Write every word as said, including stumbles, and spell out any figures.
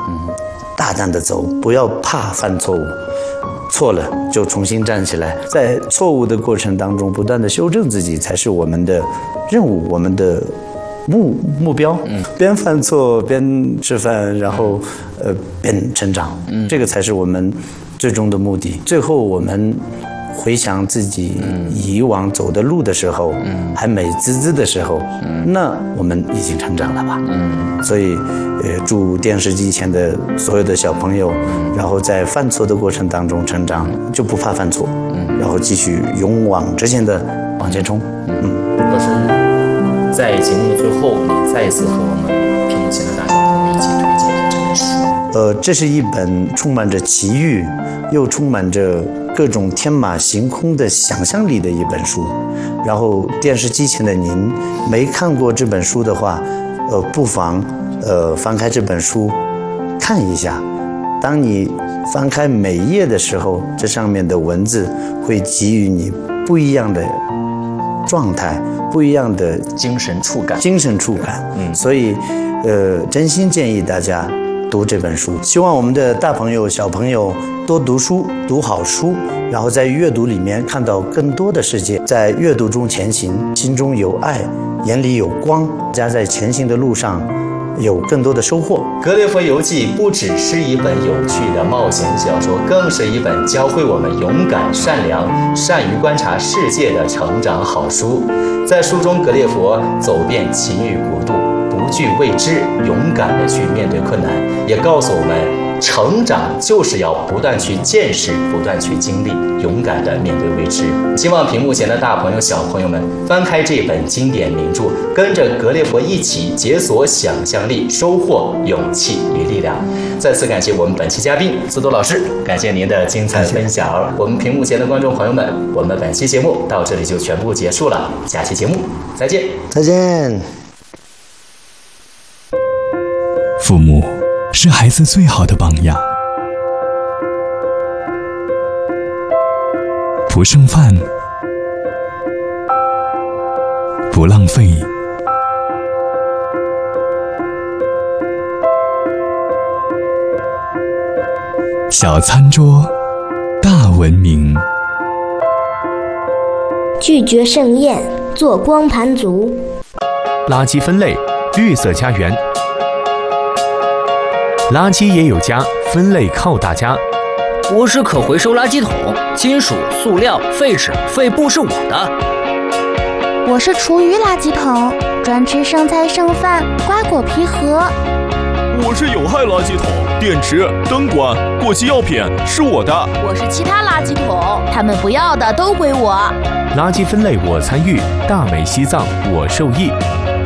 大胆的走，不要怕犯错误，错了就重新站起来，在错误的过程当中不断的修正自己，才是我们的任务，我们的目目标。嗯，边犯错边吃饭，然后呃边成长，嗯，这个才是我们最终的目的。最后我们回想自己以往走的路的时候，嗯，还美滋滋的时候，嗯，那我们已经成长了吧？嗯，所以，呃，祝电视机前的所有的小朋友，然后在犯错的过程当中成长，就不怕犯错，嗯，然后继续勇往直前的往前冲。嗯， 老师，在节目的最后，你再一次和我们屏幕前的大小朋友一起推荐一下这本书。 呃，这是一本充满着奇遇，又充满着各种天马行空的想象力的一本书。然后电视机前的您没看过这本书的话，呃，不妨呃翻开这本书看一下。当你翻开每一页的时候，这上面的文字会给予你不一样的状态，不一样的精神触感。 精神触感。嗯，所以呃，真心建议大家读这本书，希望我们的大朋友小朋友多读书，读好书，然后在阅读里面看到更多的世界，在阅读中前行，心中有爱，眼里有光，大家在前行的路上有更多的收获。 《格列佛游记》不只是一本有趣的冒险小说，更是一本教会我们勇敢、善良、善于观察世界的成长好书。在书中，格列佛走遍奇遇国度，不惧未知，勇敢地去面对困难，也告诉我们，成长就是要不断去见识，不断去经历，勇敢地面对未知。希望屏幕前的大朋友小朋友们翻开这本经典名著，跟着格列佛一起解锁想象力，收获勇气与力量。再次感谢我们本期嘉宾司铎老师，感谢您的精彩分享。我们屏幕前的观众朋友们，我们本期节目到这里就全部结束了，下期节目再见。 再见。 父母是孩子最好的榜样，不剩饭，不浪费，小餐桌，大文明， 拒绝盛宴，做光盘族。 垃圾分类，绿色家园。垃圾也有家，分类靠大家。 我是可回收垃圾桶，金属、塑料、废纸、废布是我的。 我是厨余垃圾桶，专吃剩菜剩饭、瓜果皮盒。 我是有害垃圾桶，电池、灯管、过期药品是我的。 我是其他垃圾桶，他们不要的都归我。 垃圾分类我参与，大美西藏我受益。